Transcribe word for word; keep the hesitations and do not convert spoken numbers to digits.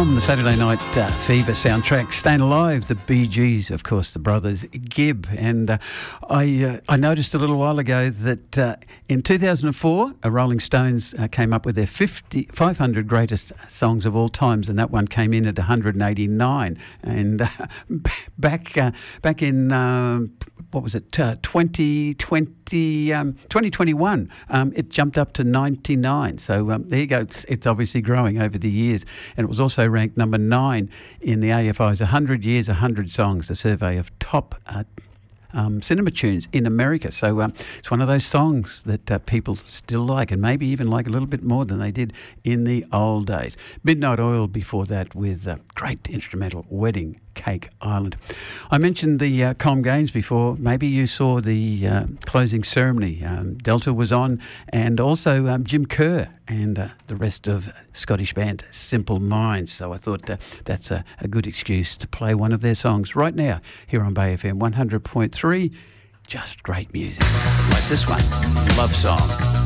From the Saturday Night uh, Fever soundtrack, Staying Alive, the Bee Gees, of course, the brothers Gibb. And uh, I uh, I noticed a little while ago that uh, in two thousand four, uh, Rolling Stones uh, came up with their fifty, five hundred greatest songs of all times, and that one came in at one hundred eighty-nine. And uh, back uh, back in, uh, what was it, uh, twenty twenty, um, twenty twenty-one, um, it jumped up to ninety-nine. So um, there you go. It's, it's obviously growing over the years. And it was also ranked number nine in the A F I's one hundred Years, one hundred Songs, a survey of top uh, um, cinema tunes in America. So um, it's one of those songs that uh, people still like, and maybe even like a little bit more than they did in the old days. Midnight Oil before that with uh, great instrumental Wedding Cake Island. I mentioned the uh, Com Games before. Maybe you saw the uh, closing ceremony. Um, Delta was on, and also um, Jim Kerr and uh, the rest of Scottish band Simple Minds. So I thought uh, that's a, a good excuse to play one of their songs right now here on Bay F M one hundred point three. Just great music like this one, Love Song.